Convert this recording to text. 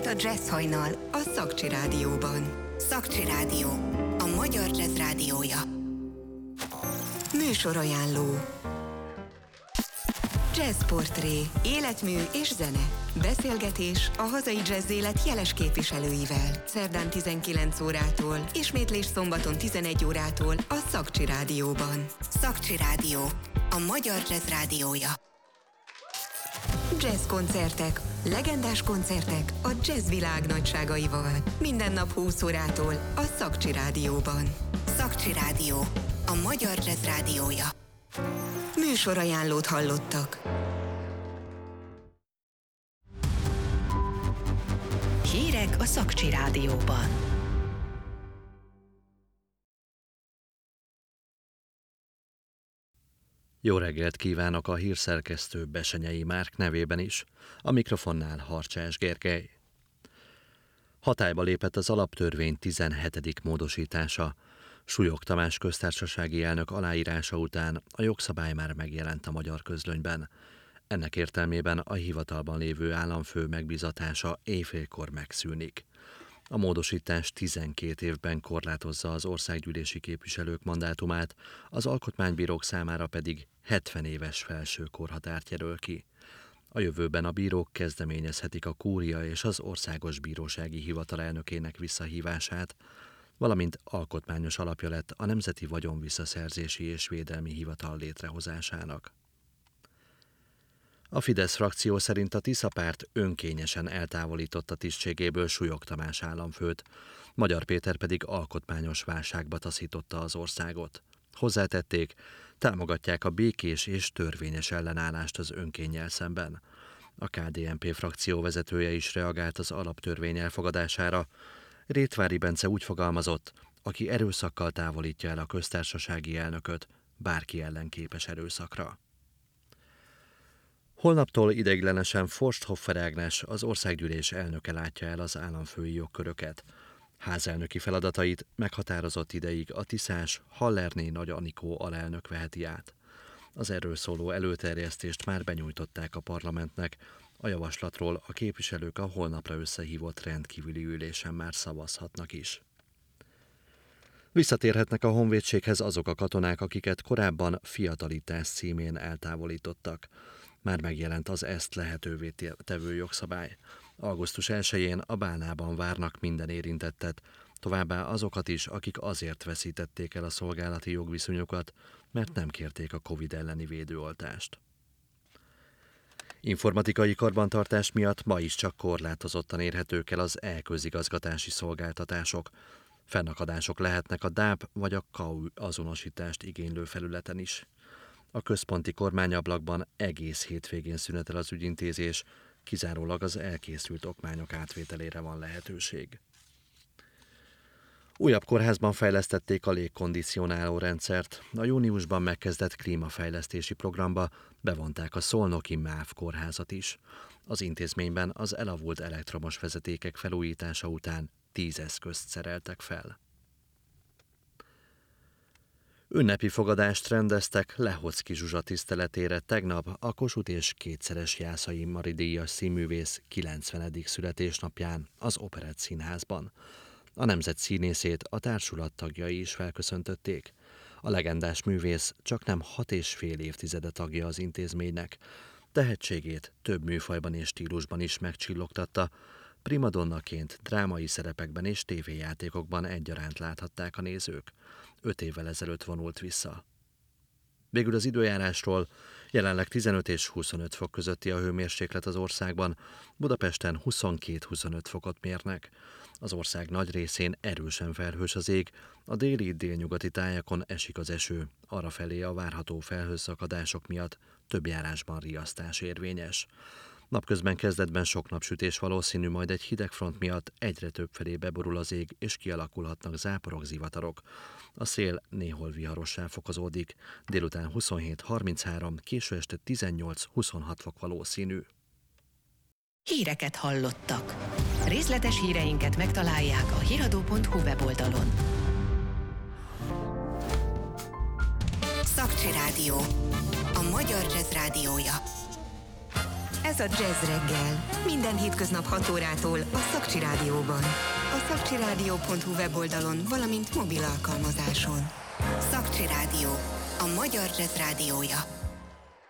Elindult a Jazz Hajnal a Szakcsi Rádióban. Szakcsi Rádió, a magyar jazz rádiója. Műsorajánló. Jazzportré, életmű és zene. Beszélgetés a hazai jazz élet jeles képviselőivel. Szerdán 19 órától, ismétlés szombaton 11 órától a Szakcsi Rádióban. Szakcsi Rádió, a magyar jazz rádiója. Jazz koncertek, legendás koncertek a jazz világ nagyságaival. Minden nap 20 órától a Szakcsi Rádióban. Szakcsi Rádió, a magyar jazz rádiója. Műsorajánlót hallottak. Hírek a Szakcsi Rádióban. Jó reggelt kívánok a hírszerkesztő Besenyei Márk nevében is, a mikrofonnál Harcsás Gergely. Hatályba lépett az alaptörvény 17. módosítása. Súlyog Tamás köztársasági elnök aláírása után a jogszabály már megjelent a magyar közlönyben. Ennek értelmében a hivatalban lévő államfő megbízatása éjfélkor megszűnik. A módosítás 12 évben korlátozza az országgyűlési képviselők mandátumát, az alkotmánybírók számára pedig 70 éves felső korhatárt jelöl ki. A jövőben a bírók kezdeményezhetik a kúria és az országos bírósági hivatal elnökének visszahívását, valamint alkotmányos alapja lett a Nemzeti Vagyonvisszaszerzési és Védelmi Hivatal létrehozásának. A Fidesz frakció szerint a Tisza párt önkényesen eltávolította tisztségéből Súlyog Tamás államfőt, Magyar Péter pedig alkotmányos válságba taszította az országot. Hozzátették, támogatják a békés és törvényes ellenállást az önkénnyel szemben. A KDNP frakció vezetője is reagált az alaptörvény elfogadására. Rétvári Bence úgy fogalmazott, aki erőszakkal távolítja el a köztársasági elnököt, bárki ellen képes erőszakra. Holnaptól ideiglenesen Forsthoffer Ágnes, az országgyűlés elnöke látja el az államfői jogköröket. Házelnöki feladatait meghatározott ideig a tiszás Hallerné Nagy Anikó alelnök veheti át. Az erről szóló előterjesztést már benyújtották a parlamentnek, a javaslatról a képviselők a holnapra összehívott rendkívüli ülésen már szavazhatnak is. Visszatérhetnek a honvédséghez azok a katonák, akiket korábban fiatalítás címén eltávolítottak. Már megjelent az ezt lehetővé tevő jogszabály. Augusztus 1-én a Bálnában várnak minden érintettet, továbbá azokat is, akik azért veszítették el a szolgálati jogviszonyokat, mert nem kérték a Covid elleni védőoltást. Informatikai karbantartás miatt ma is csak korlátozottan érhetők el az e-közigazgatási szolgáltatások. Fennakadások lehetnek a DÁB vagy a KAU azonosítást igénylő felületen is. A központi kormányablakban egész hétvégén szünetel az ügyintézés, kizárólag az elkészült okmányok átvételére van lehetőség. Újabb kórházban fejlesztették a légkondicionáló rendszert. A júniusban megkezdett klímafejlesztési programba bevonták a szolnoki MÁV kórházat is. Az intézményben az elavult elektromos vezetékek felújítása után 10 eszközt szereltek fel. Ünnepi fogadást rendeztek Lehocki Zsuzsa tiszteletére tegnap a Kossuth és kétszeres Jászai Mari díjas színművész 90. születésnapján az Operett Színházban. A nemzet színészét a társulat tagjai is felköszöntötték. A legendás művész csaknem 6,5 évtizede tagja az intézménynek. Tehetségét több műfajban és stílusban is megcsillogtatta. Primadonnaként drámai szerepekben és tévéjátékokban egyaránt láthatták a nézők. 5 évvel ezelőtt vonult vissza. Végül az időjárásról: jelenleg 15 és 25 fok közötti a hőmérséklet az országban, Budapesten 22-25 fokot mérnek. Az ország nagy részén erősen felhős az ég, a déli-délnyugati tájakon esik az eső, arrafelé a várható felhőszakadások miatt több járásban riasztás érvényes. Napközben kezdetben sok napsütés valószínű, majd egy hidegfront miatt egyre többfelé beborul az ég, és kialakulhatnak záporok, zivatarok. A szél néhol viharossá fokozódik, délután 27-33, késő este 18-26 fok valószínű. Híreket hallottak. Részletes híreinket megtalálják a hiradó.hu weboldalon. Szakcsi Rádió, a magyar jazz rádiója. Ez a Jazz Reggel. Minden hétköznap 6 órától a Szakcsi Rádióban. A szakcsirádió.hu weboldalon, valamint mobil alkalmazáson. Szakcsi Rádió. A magyar jazz rádiója.